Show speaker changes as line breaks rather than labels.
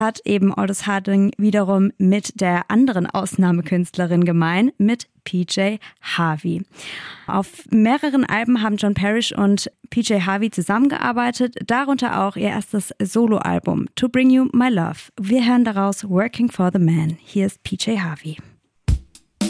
hat eben Aldous Harding wiederum mit der anderen Ausnahmekünstlerin gemein, mit PJ Harvey. Auf mehreren Alben haben John Parrish und PJ Harvey zusammengearbeitet, darunter auch ihr erstes Soloalbum To Bring You My Love. Wir hören daraus Working for the Man. Hier ist PJ Harvey.